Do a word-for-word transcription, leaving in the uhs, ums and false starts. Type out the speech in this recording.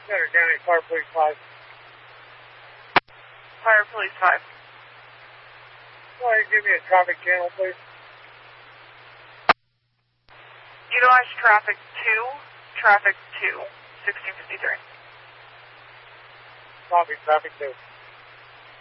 Center County Fire Police five. Fire Police five. Go ahead and give me a traffic channel, please. Utilize traffic two, traffic two, sixteen fifty-three. Copy, traffic two.